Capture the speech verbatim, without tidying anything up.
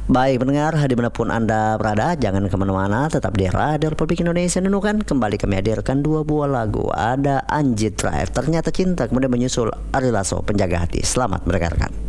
Baik pendengar, dimanapun Anda berada, jangan kemana-mana, tetap di Radio Republik Indonesia Nunukan. Kembali kami hadirkan dua buah lagu. Ada Anji Drive, Ternyata Cinta, kemudian menyusul Ari Lasso, Penjaga Hati. Selamat mendengarkan.